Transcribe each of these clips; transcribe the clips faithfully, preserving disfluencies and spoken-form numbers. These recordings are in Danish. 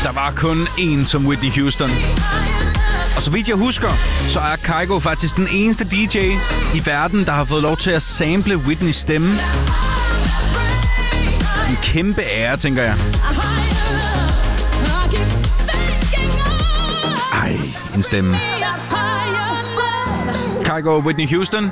Der var kun én som Whitney Houston. Og så vidt jeg husker, så er Kygo faktisk den eneste D J i verden, der har fået lov til at sample Whitneys stemme. En kæmpe ære, tænker jeg. Ej, en stemme. Kygo og Whitney Houston.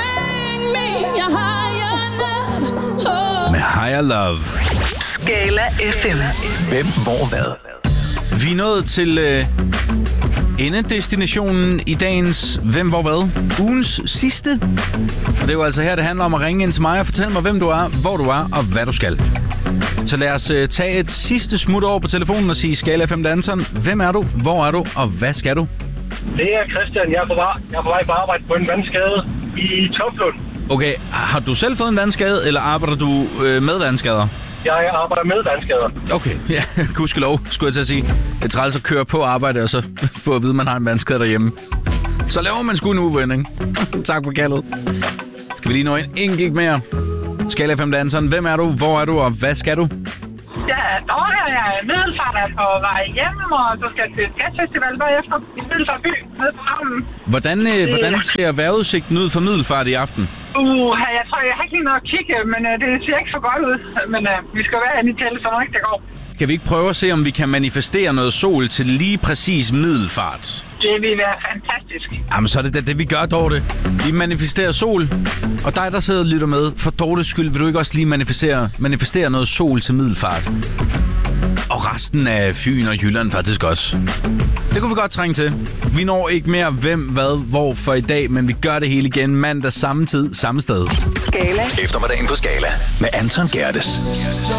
Med Higher Love. Skala F M. Hvem, hvor, hvad? Vi er nået til øh, endedestinationen i dagens Hvem, hvor, hvad? Ugens sidste. Og det er jo altså her, det handler om at ringe ind til mig og fortælle mig, hvem du er, hvor du er og hvad du skal. Så lad os øh, tage et sidste smut over på telefonen og sige Skala F M danseren. Hvem er du, hvor er du og hvad skal du? Det er Christian. Jeg er på vej, jeg er på, vej på arbejde på en vandskade i Toflund. Okay, har du selv fået en vandskade, eller arbejder du øh, med vandskader? Jeg arbejder med vandskader. Okay, ja, gudskelov, skulle jeg til at sige. Det er træls at køre på arbejde, og så få at vide, at man har en vandskade derhjemme. Så laver man sgu en uvending. Tak for kaldet. Skal vi lige nå en enkelt mere? Skala F M danseren. Hvem er du, hvor er du, og hvad skal du? Ja, Dorte, jeg er Middelfart er på vej hjem, og så skal jeg til Jazzfestival bagefter i Middelfart by nede på havnen. Hvordan, øh, hvordan ser vejrudsigten ud for Middelfart i aften? Uh, jeg tror, jeg har ikke lige noget at kigge, men uh, det ser ikke så godt ud. Men uh, vi skal være inde i tælle, så ikke det går. Kan vi ikke prøve at se, om vi kan manifestere noget sol til lige præcis Middelfart? Det vil være fantastisk. Jamen, så er det da det, vi gør, Dorte. Vi manifesterer sol. Og dig, der sidder og lytter med, for Dortes skyld, vil du ikke også lige manifestere, manifestere noget sol til Middelfart? Og resten af Fyn og Jylland faktisk også. Det kunne vi godt trænge til. Vi når ikke mere hvem, hvad, hvor for i dag, men vi gør det hele igen mandag samme tid, samme sted. Skala. Eftermiddagen på Skala med Anton Gerdes.